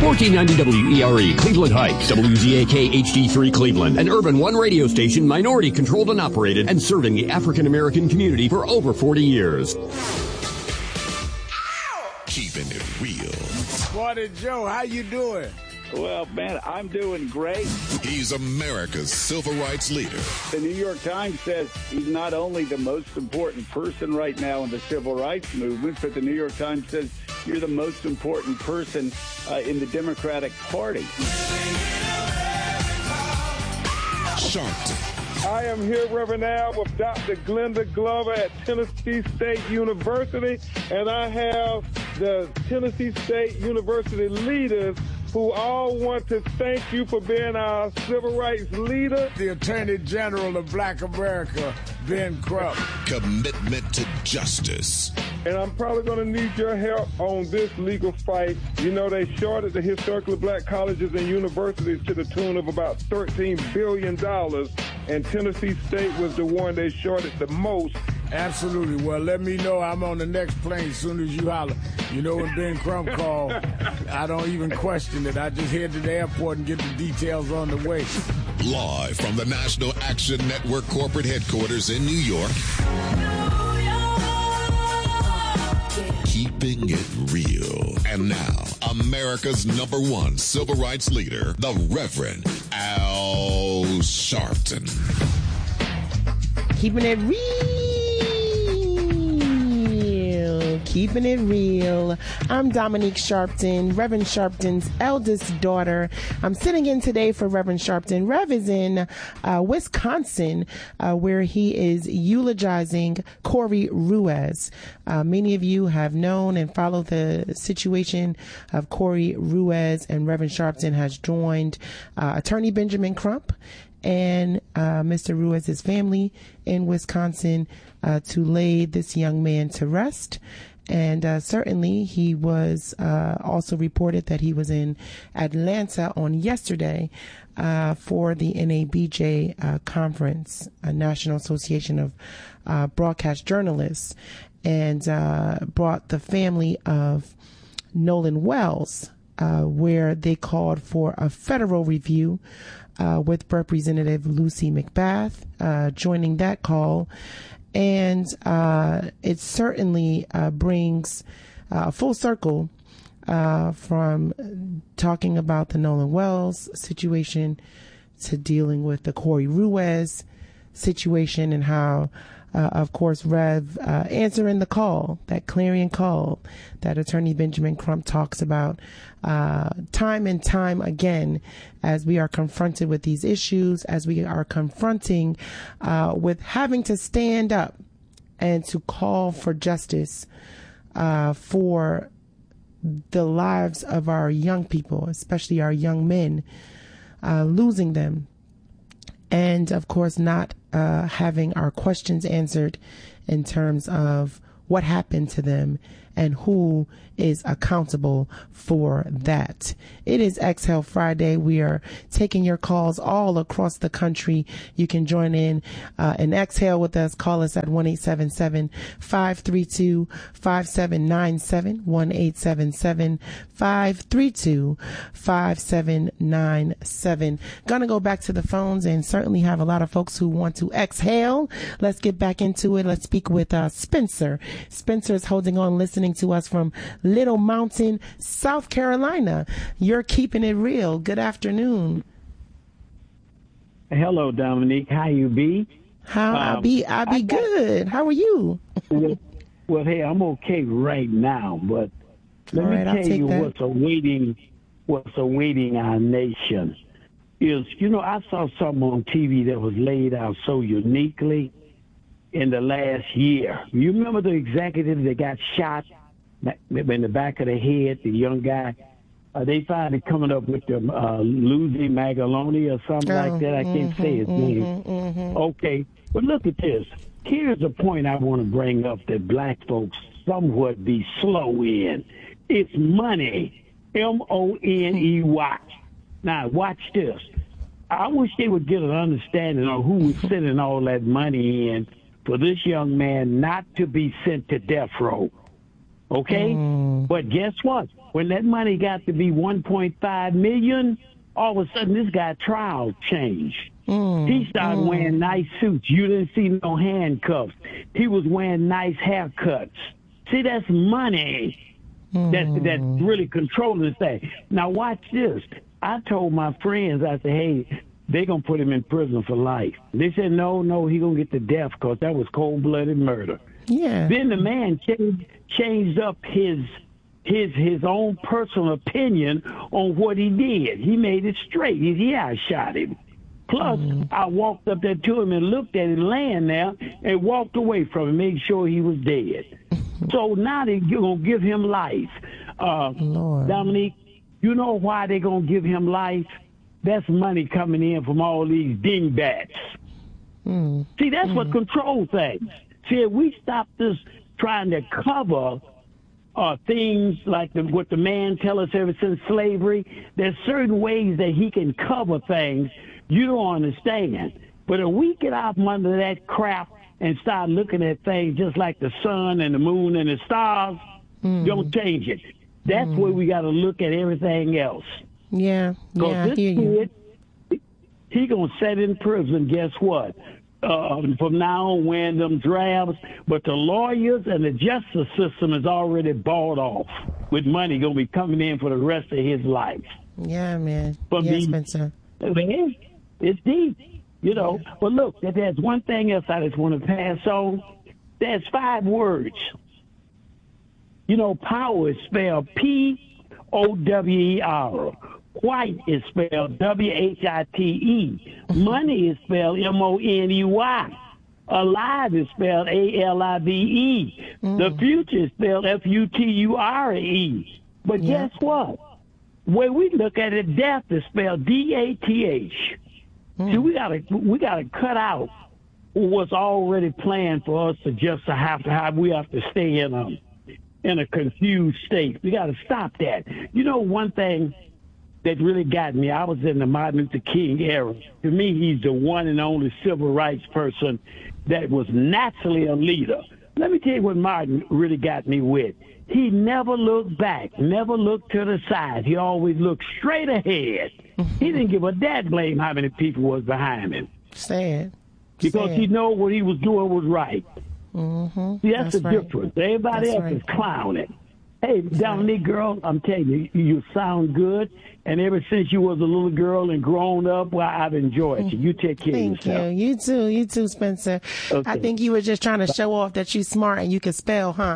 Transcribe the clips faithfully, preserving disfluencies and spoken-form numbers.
fourteen ninety W E R E, Cleveland Heights, W Z A K H D three Cleveland, an Urban One radio station, minority controlled and operated, and serving the African American community for over forty years. Keeping it real. Morning, Joe. How you doing? Well, man, I'm doing great. He's America's civil rights leader. The New York Times says he's not only the most important person right now in the civil rights movement, but the New York Times says you're the most important person uh, in the Democratic Party. Sharpton. I am here, Reverend Al, with Doctor Glenda Glover at Tennessee State University, and I have the Tennessee State University leaders who all want to thank you for being our civil rights leader. The Attorney General of Black America, Ben Crump. Commitment to justice. And I'm probably going to need your help on this legal fight. You know, they shorted the historically black colleges and universities to the tune of about thirteen billion dollars, and Tennessee State was the one they shorted the most. Absolutely. Well, let me know. I'm on the next plane as soon as you holler. You know, when Ben Crump called, I don't even question it. I just head to the airport and get the details on the way. Live from the National Action Network corporate headquarters in New York. Keeping it real. And now, America's number one civil rights leader, the Reverend Al Sharpton. Keeping it real. Keeping it real. I'm Dominique Sharpton, Reverend Sharpton's eldest daughter. I'm sitting in today for Reverend Sharpton. Rev is in uh, Wisconsin, uh, where he is eulogizing Corey Ruiz. Uh, many of you have known and followed the situation of Corey Ruiz, and Reverend Sharpton has joined uh, Attorney Benjamin Crump and uh, Mister Ruiz's family in Wisconsin uh, to lay this young man to rest. And uh, certainly he was uh, also reported that he was in Atlanta on yesterday uh, for the N A B J uh, conference, a National Association of uh, Broadcast Journalists, and uh, brought the family of Nolan Wells, uh, where they called for a federal review uh, with Representative Lucy McBath uh, joining that call. And uh, it certainly uh, brings uh, full circle uh, from talking about the Nolan Wells situation to dealing with the Corey Ruiz situation, and how, uh, of course, Rev uh, answering the call, that clarion call that Attorney Benjamin Crump talks about uh, time and time again as we are confronted with these issues, as we are confronting uh, with having to stand up and to call for justice uh, for the lives of our young people, especially our young men, uh, losing them. And, of course, not uh, having our questions answered in terms of what happened to them and who is accountable for that. It is Exhale Friday. We are taking your calls all across the country. You can join in uh, and exhale with us. Call us at one eight seven seven, five three two, five seven nine seven, one eight seven seven, five three two, five seven nine seven. Gonna go back to the phones and certainly have a lot of folks who want to exhale. Let's get back into it. Let's speak with uh, Spencer. Spencer is holding on, listening to us from Little Mountain, South Carolina. You're keeping it real. Good afternoon. Hello, Dominique. How you be? How um, I be? I be I got, good. How are you? well, well, hey, I'm okay right now, but let All me right, tell you that. what's awaiting what's awaiting our nation. Is you know I saw something on T V that was laid out so uniquely in the last year. You remember the executive that got shot in the back of the head, the young guy? Uh, they finally coming up with the uh, Lucy Magaloni or something oh, like that. I can't mm-hmm, say his mm-hmm, name. Mm-hmm. Okay, but look at this. Here's a point I want to bring up that black folks somewhat be slow in. It's money. M O N E Y. Now, watch this. I wish they would get an understanding of who was sending all that money in for this young man not to be sent to death row. Okay? Mm. But guess what? when that money got to be one point five million, all of a sudden this guy trial changed. Mm, he started mm. wearing nice suits. You didn't see no handcuffs. He was wearing nice haircuts. See, that's money mm. that that's really controlling this thing. Now watch this. I told my friends, I said, hey, they're going to put him in prison for life. They said, no, no, he's going to get the death because that was cold-blooded murder. Yeah. Then the man changed, changed up his his his own personal opinion on what he did. He made it straight. He said, yeah, I shot him. Plus, mm. I walked up there to him and looked at him laying there and walked away from him, made sure he was dead. So now they're going to give him life. Uh, Lord. Dominique, you know why they're going to give him life? That's money coming in from all these dingbats. Mm. See, that's mm. what controls things. See, if we stop this trying to cover uh, things like the, what the man tell us ever since slavery, there's certain ways that he can cover things you don't understand. But if we get out from under that crap and start looking at things just like the sun and the moon and the stars, mm. don't change it. That's mm. where we got to look at everything else. Yeah, yeah, this kid, he going to sit in prison, guess what? Uh, from now on, wearing them drabs. But the lawyers and the justice system is already bought off with money going to be coming in for the rest of his life. Yeah, man. From yeah, the, Spencer. Man, it's deep, you know. Yeah. But look, there's one thing else I just want to pass on. There's five words. You know, power is spelled P O W E R. White is spelled W H I T E. Money is spelled M O N E Y. Alive is spelled A L I V E. Mm. The future is spelled F U T U R E. But yeah. guess what? When we look at it, death is spelled D A T H. Mm. See, we gotta we gotta cut out what's already planned for us to just to have to have we have to stay in a in a confused state. We gotta stop that. You know, one thing that really got me, I was in the Martin Luther King era. To me, he's the one and only civil rights person that was naturally a leader. Let me tell you what Martin really got me with. He never looked back, never looked to the side. He always looked straight ahead. He didn't give a dad blame how many people was behind him. Sad. Because Sad. he know what he was doing was right. Mm-hmm. See, that's, that's the right. difference. Everybody that's else right. is clowning. Hey, Dominique, girl, I'm telling you, you sound good. And ever since you was a little girl and grown up, well, I've enjoyed you. You take care Thank of yourself. Thank you. You too. You too, Spencer. Okay. I think you were just trying to show off that you're smart and you can spell, huh?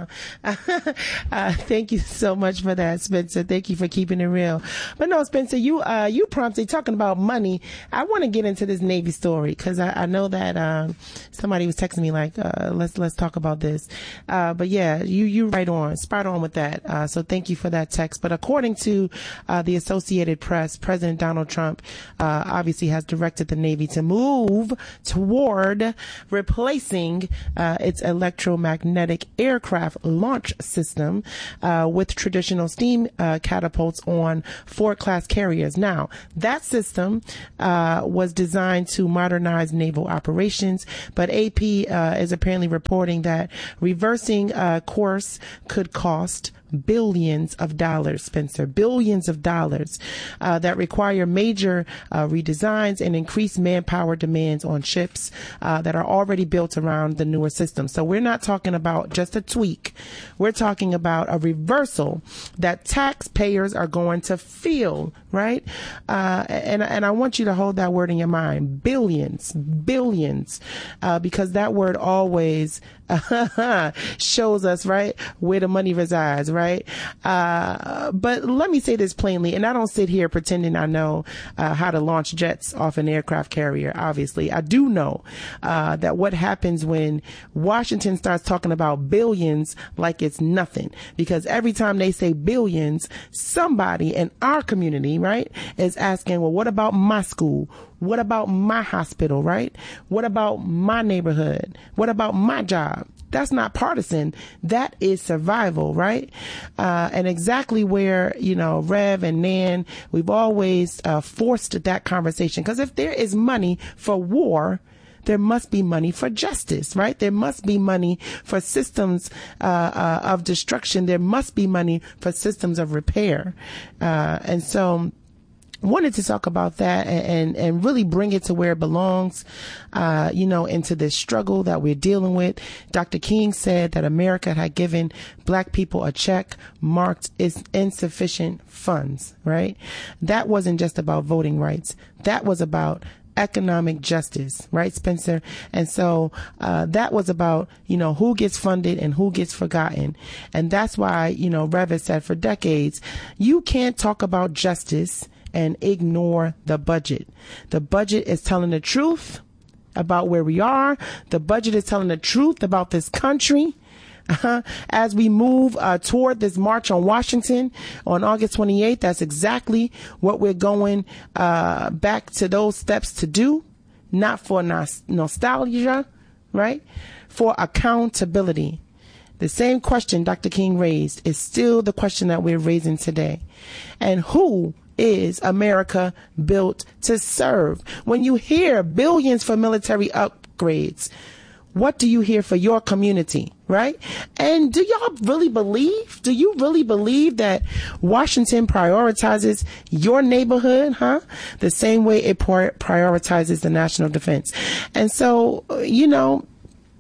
uh, thank you so much for that, Spencer. Thank you for keeping it real. But no, Spencer, you uh, you prompted talking about money. I want to get into this Navy story because I, I know that um, somebody was texting me like, uh, let's let's talk about this. Uh, but yeah, you you right on, spot on with that. Uh, so thank you for that text. But according to uh, the Associated Press, President Donald Trump uh, obviously has directed the Navy to move toward replacing uh, its electromagnetic aircraft launch system uh, with traditional steam uh, catapults on Ford-class carriers. Now, that system uh, was designed to modernize naval operations, but A P uh, is apparently reporting that reversing uh, course could cost billions of dollars, Spencer, billions of dollars uh, that require major uh, redesigns and increased manpower demands on ships uh, that are already built around the newer system. So we're not talking about just a tweak. We're talking about a reversal that taxpayers are going to feel, right? Uh, and, and I want you to hold that word in your mind, billions, billions, uh, because that word always shows us, right, where the money resides, right? Uh, but let me say this plainly, and I don't sit here pretending I know uh, how to launch jets off an aircraft carrier. Obviously, I do know uh, that what happens when Washington starts talking about billions like it's nothing, because every time they say billions, somebody in our community, right, is asking, well, what about my school? What about my hospital, right? What about my neighborhood? What about my job? That's not partisan. That is survival, right? Uh, and exactly where, you know, Rev and Nan, we've always uh, forced that conversation. Because if there is money for war, there must be money for justice, right? There must be money for systems uh, uh, of destruction. There must be money for systems of repair. Uh, and so wanted to talk about that and, and, and really bring it to where it belongs, uh, you know, into this struggle that we're dealing with. Doctor King said that America had given black people a check marked as insufficient funds, right? That wasn't just about voting rights. That was about economic justice, right, Spencer? And so uh, that was about, you know, who gets funded and who gets forgotten. And that's why, you know, Rev has said for decades, you can't talk about justice and ignore the budget. The budget is telling the truth about where we are. The budget is telling the truth about this country. Uh-huh. As we move uh, toward this march on Washington on August twenty-eighth, that's exactly what we're going uh, back to those steps to do, not for nos- nostalgia, right? For accountability. The same question Doctor King raised is still the question that we're raising today. And who is America built to serve? When you hear billions for military upgrades, what do you hear for your community, right? And do y'all really believe, do you really believe that Washington prioritizes your neighborhood, huh? The same way it prioritizes the national defense. And so, you know,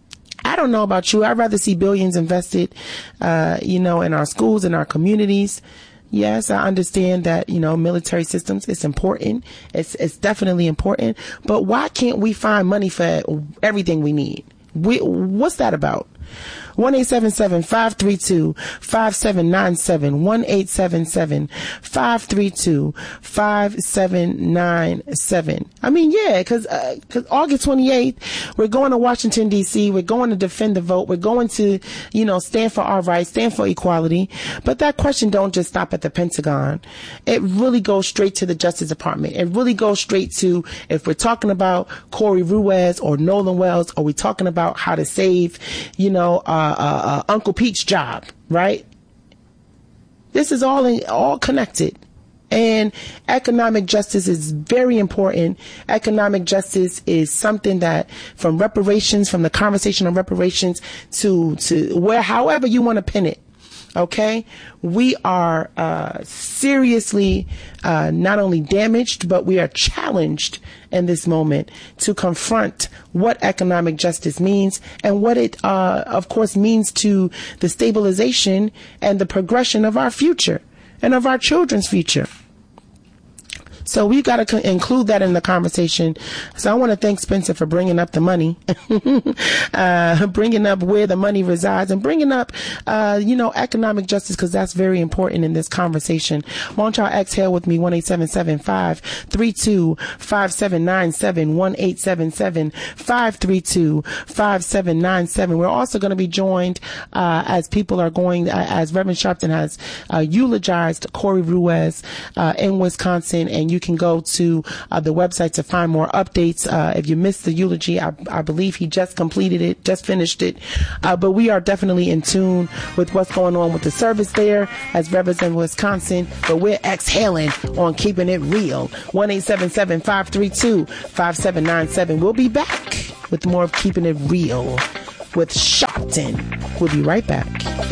I don't know about you. I'd rather see billions invested, uh, you know, in our schools, in our communities. Yes, I understand that, you know, military systems, it's important. It's, it's definitely important. But why can't we find money for everything we need? We, what's that about? one eight seven seven, five three two, five seven nine seven, one eight seven seven, five three two, five seven nine seven. I mean, yeah, because uh, cause August twenty-eighth, we're going to Washington, D C. We're going to defend the vote. We're going to, you know, stand for our rights, stand for equality. But that question don't just stop at the Pentagon. It really goes straight to the Justice Department. It really goes straight to, if we're talking about Corey Ruiz or Nolan Wells, or we're talking about how to save, you know, uh, Uh, uh, Uncle Pete's job, right? This is all in, all connected. And economic justice is very important. Economic justice is something that, from reparations, from the conversation on reparations to, to where, however you want to pin it. Okay, we are uh, seriously uh, not only damaged, but we are challenged in this moment to confront what economic justice means and what it, uh, of course, means to the stabilization and the progression of our future and of our children's future. So we got to co- include that in the conversation. So I want to thank Spencer for bringing up the money, uh, bringing up where the money resides, and bringing up, uh, you know, economic justice, because that's very important in this conversation. Won't y'all exhale with me? one eight seven seven, five three two, five seven nine seven, one eight seven seven, five three two, five seven nine seven. We're also going to be joined uh, as people are going, uh, as Reverend Sharpton has uh, eulogized Corey Ruiz uh, in Wisconsin, and you You can go to uh, the website to find more updates. Uh, if you missed the eulogy, I, I believe he just completed it, just finished it. Uh, but we are definitely in tune with what's going on with the service there as Reverends in Wisconsin. But we're exhaling on keeping it real. one eight seven seven, five three two, five seven nine seven. We'll be back with more of Keeping It Real with Sharpton. We'll be right back.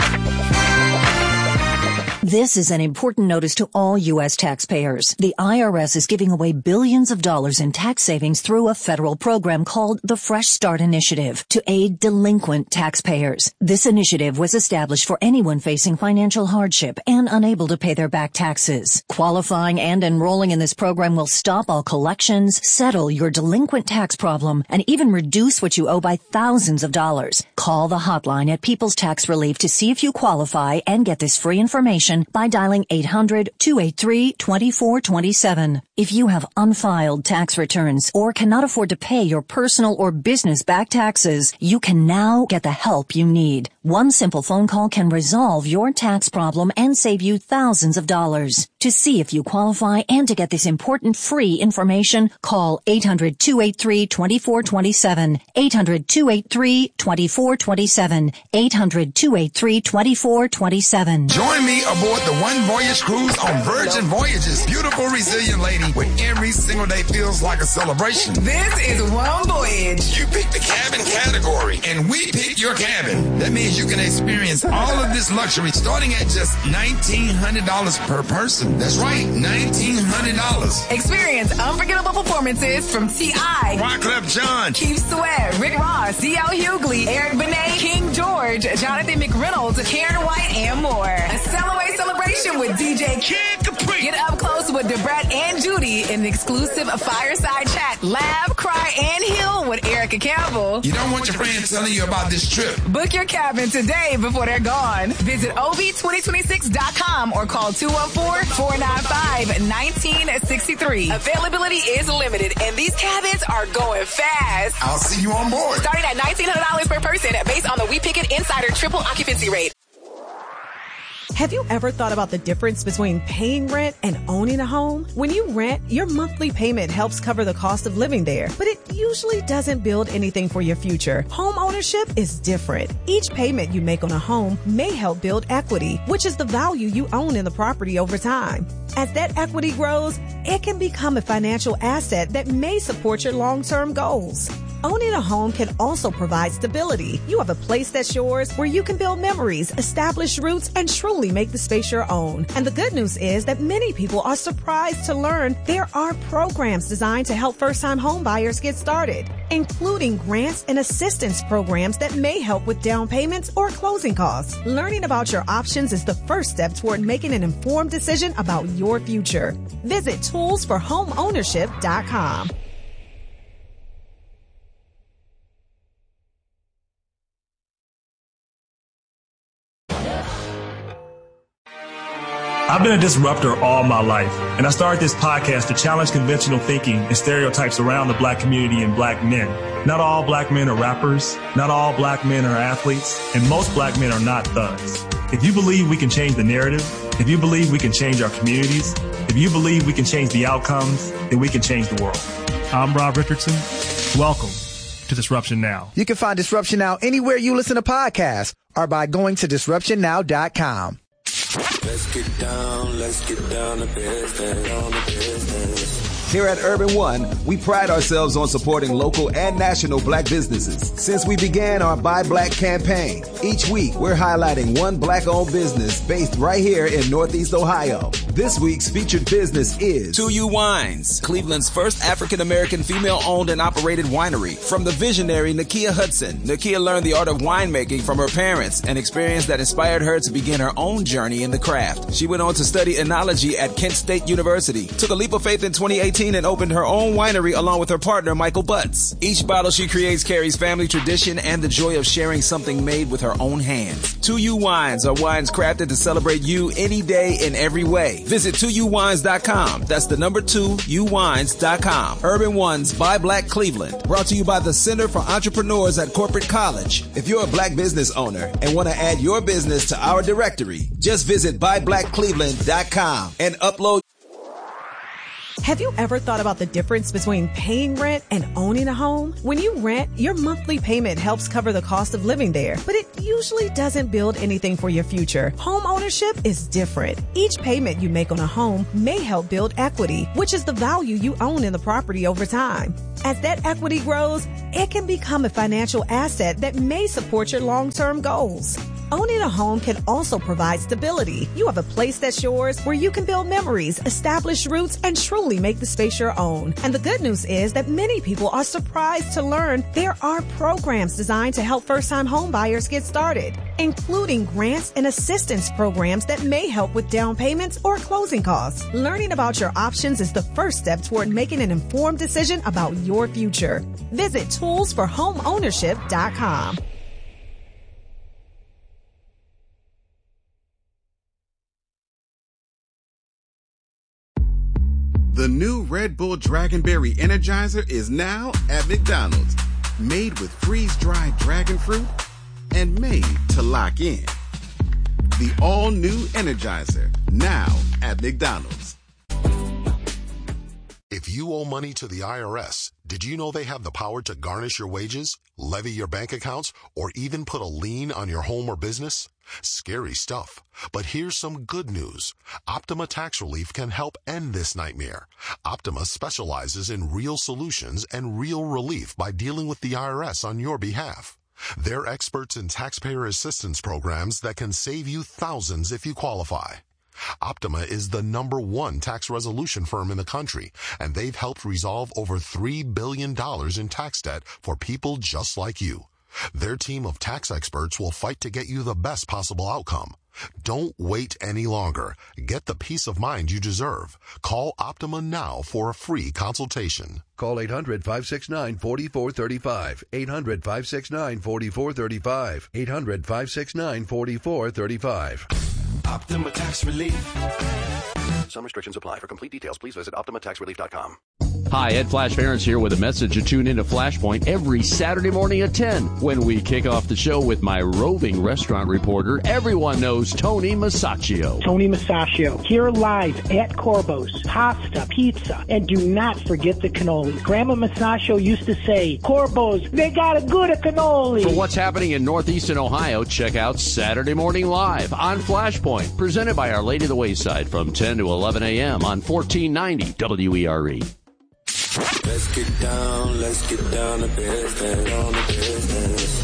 This is an important notice to all U S taxpayers. The I R S is giving away billions of dollars in tax savings through a federal program called the Fresh Start Initiative to aid delinquent taxpayers. This initiative was established for anyone facing financial hardship and unable to pay their back taxes. Qualifying and enrolling in this program will stop all collections, settle your delinquent tax problem, and even reduce what you owe by thousands of dollars. Call the hotline at People's Tax Relief to see if you qualify and get this free information by dialing eight hundred, two eight three, two four two seven. If you have unfiled tax returns or cannot afford to pay your personal or business back taxes, you can now get the help you need. One simple phone call can resolve your tax problem and save you thousands of dollars. To see if you qualify and to get this important free information, call eight hundred, two eight three, two four two seven, eight hundred, two eight three, two four two seven, eight hundred, two eight three, two four two seven. Join me aboard the One Voyage Cruise on Virgin Voyages. Beautiful, resilient lady where every single day feels like a celebration. This is One Voyage. You pick the cabin category, and we pick your cabin. That means you can experience all of this luxury starting at just nineteen hundred dollars per person. That's right, nineteen hundred dollars. Experience unforgettable performances from T I, Wyclef Jean, Keith Sweat, Rick Ross, D L Hughley, Eric Benet, King George, Jonathan McReynolds, Karen White, and more. A Cellaway celebration with D J Kid Capri. Get up close with Debrat and Judy in an exclusive fireside chat. Laugh, cry, and heal with Erica Campbell. You don't want your friends telling you about this trip. Book your cabin today before they're gone. Visit O V twenty twenty-six dot com or call two one four, four nine five, one nine six three. Availability is limited, and these cabins are going fast. I'll see you on board. Starting at nineteen hundred dollars per person based on the We Pick It Insider triple occupancy rate. Have you ever thought about the difference between paying rent and owning a home? When you rent, your monthly payment helps cover the cost of living there, but it usually doesn't build anything for your future. Home ownership is different. Each payment you make on a home may help build equity, which is the value you own in the property over time. As that equity grows, it can become a financial asset that may support your long-term goals. Owning a home can also provide stability. You have a place that's yours where you can build memories, establish roots, and truly make the space your own. And the good news is that many people are surprised to learn there are programs designed to help first-time home buyers get started, including grants and assistance programs that may help with down payments or closing costs. Learning about your options is the first step toward making an informed decision about your future. Visit tools for home ownership dot com. I've been a disruptor all my life, and I started this podcast to challenge conventional thinking and stereotypes around the black community and black men. Not all black men are rappers, not all black men are athletes, and most black men are not thugs. If you believe we can change the narrative, if you believe we can change our communities, if you believe we can change the outcomes, then we can change the world. I'm Rob Richardson. Welcome to Disruption Now. You can find Disruption Now anywhere you listen to podcasts or by going to disruption now dot com. Let's get down, let's get down to business, on the business. Here at Urban One, we pride ourselves on supporting local and national black businesses. Since we began our Buy Black campaign, each week we're highlighting one black-owned business based right here in Northeast Ohio. This week's featured business is two U Wines, Cleveland's first African-American female-owned and operated winery. From the visionary Nakia Hudson, Nakia learned the art of winemaking from her parents, an experience that inspired her to begin her own journey in the craft. She went on to study enology at Kent State University, took a leap of faith in twenty eighteen and opened her own winery along with her partner, Michael Butts. Each bottle she creates carries family tradition and the joy of sharing something made with her own hands. two U Wines are wines crafted to celebrate you any day in every way. Visit two U wines dot com. That's the number two, U wines dot com. Urban One's Buy Black Cleveland. Brought to you by the Center for Entrepreneurs at Corporate College. If you're a black business owner and want to add your business to our directory, just visit buy black cleveland dot com and upload. Have you ever thought about the difference between paying rent and owning a home? When you rent, your monthly payment helps cover the cost of living there, but it usually doesn't build anything for your future. Home ownership is different. Each payment you make on a home may help build equity, which is the value you own in the property over time. As that equity grows, it can become a financial asset that may support your long-term goals. Owning a home can also provide stability. You have a place that's yours where you can build memories, establish roots, and truly make the space your own. And the good news is that many people are surprised to learn there are programs designed to help first-time home buyers get started, including grants and assistance programs that may help with down payments or closing costs. Learning about your options is the first step toward making an informed decision about your future. Visit tools for home ownership dot com. The new Red Bull Dragonberry Energizer is now at McDonald's. Made with freeze-dried dragon fruit and made to lock in. The all-new Energizer, now at at McDonald's. If you owe money to the I R S, did you know they have the power to garnish your wages, levy your bank accounts, or even put a lien on your home or business? Scary stuff. But here's some good news. Optima Tax Relief can help end this nightmare. Optima specializes in real solutions and real relief by dealing with the I R S on your behalf. They're experts in taxpayer assistance programs that can save you thousands if you qualify. Optima is the number one tax resolution firm in the country, and they've helped resolve over three billion dollars in tax debt for people just like you. Their team of tax experts will fight to get you the best possible outcome. Don't wait any longer. Get the peace of mind you deserve. Call Optima now for a free consultation. Call eight hundred, five six nine, four four three five. eight hundred, five six nine, four four three five. eight hundred, five six nine, four four three five. Optima Tax Relief. Some restrictions apply. For complete details, please visit optima tax relief dot com. Hi, Ed Flash Barons here with a message to tune into Flashpoint every Saturday morning at ten when we kick off the show with my roving restaurant reporter. Everyone knows Tony Masaccio. Tony Masaccio, here live at Corbo's. Pasta, pizza, and do not forget the cannoli. Grandma Masaccio used to say, Corbo's, they got a good cannoli. For what's happening in Northeastern Ohio, check out Saturday Morning Live on Flashpoint, presented by Our Lady of the Wayside from ten to eleven a.m. on fourteen ninety W E R E. Let's get down, let's get down to business, on the business.